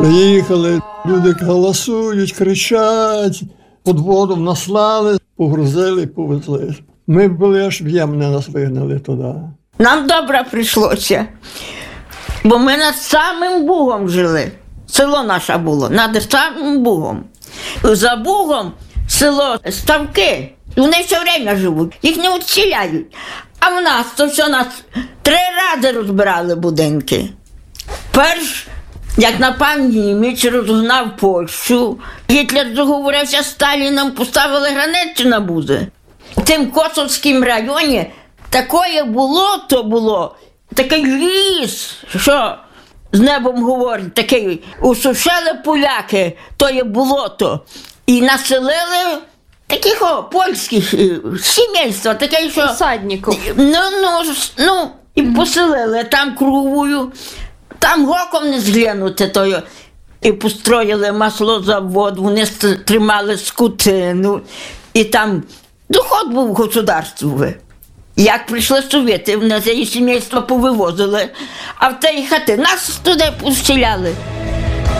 Приїхали, люди голосують, кричать, подводу наслали, погрузили, повезли. Ми були аж в Ємне, нас вигнали туди. Нам добре прийшлося, бо ми над самим Бугом жили. Село наше було, над самим Бугом. За Бугом село Ставки. Вони все время живуть, їх не відселяють. А в нас то все нас 3 рази розбирали будинки. Перш, як напав німець, розгнав Польщу, Гітлер договорився з Сталіном, поставили границю на Бузи. В тим Косовському районі таке болото було, такий ліс, що з небом говорить, такий, усушили поляки, то є болото, і населили таких польських сімейства, таке, що... Всадників. І поселили там кругою, там гоком не зглянути тою. І построїли маслозавод, вони тримали скотину, і там доход був государствовий. Як прийшли совєти, вони це і сімейства повивозили, а в тій хати нас туди поселяли.